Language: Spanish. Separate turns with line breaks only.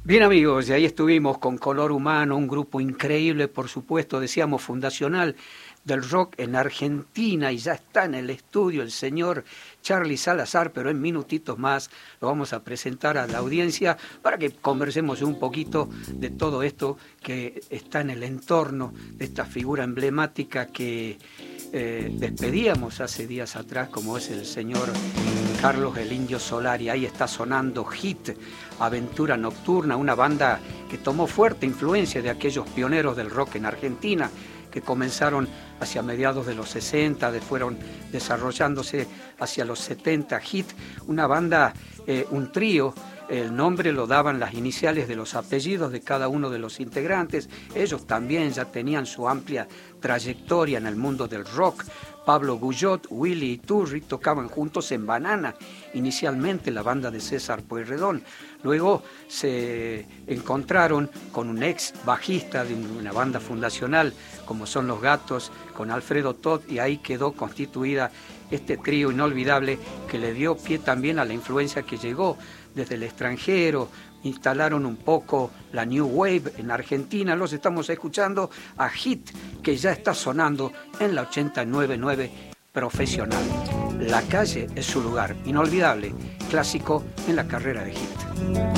Bien amigos, y ahí estuvimos con Color Humano, un grupo increíble, por supuesto, decíamos fundacional del rock en Argentina, y ya está en el estudio el señor Charly Salazar, pero en minutitos más lo vamos a presentar a la audiencia para que conversemos un poquito de todo esto que está en el entorno de esta figura emblemática que despedíamos hace días atrás, como es el señor Carlos el Indio Solari. Ahí está sonando Hit, Aventura Nocturna, una banda que tomó fuerte influencia de aquellos pioneros del rock en Argentina, que comenzaron hacia mediados de los 60, fueron desarrollándose hacia los 70. Hit, una banda, un trío. El nombre lo daban las iniciales de los apellidos de cada uno de los integrantes. Ellos también ya tenían su amplia trayectoria en el mundo del rock. Pablo Guyot, Willy Iturri tocaban juntos en Banana, inicialmente la banda de César Pueyrredón. Luego se encontraron con un ex bajista de una banda fundacional, como son Los Gatos, con Alfredo Todd, y ahí quedó constituida este trío inolvidable que le dio pie también a la influencia que llegó desde el extranjero. Instalaron un poco la New Wave en Argentina. Los estamos escuchando a Hit, que ya está sonando en la 89.9 Profesional. La calle es su lugar, inolvidable, clásico en la carrera de Hit.